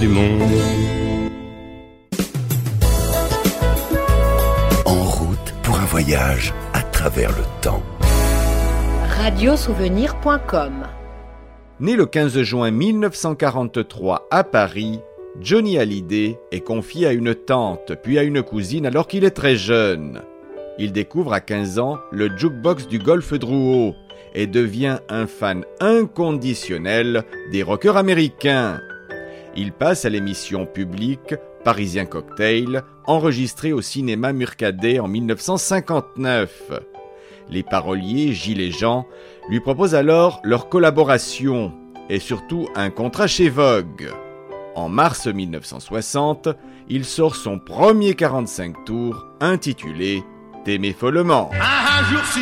du monde. En route pour un voyage à travers le temps. Radiosouvenir.com. Né le 15 juin 1943 à Paris, Johnny Hallyday est confié à une tante puis à une cousine alors qu'il est très jeune. Il découvre à 15 ans le jukebox du Golf Drouot et devient un fan inconditionnel des rockers américains. Il passe à l'émission publique Parisien Cocktail, enregistrée au cinéma Murcadet en 1959. Les paroliers Gilles et Jean lui proposent alors leur collaboration et surtout un contrat chez Vogue. En mars 1960, il sort son premier 45 tours intitulé « T'aimer follement ». Un jour si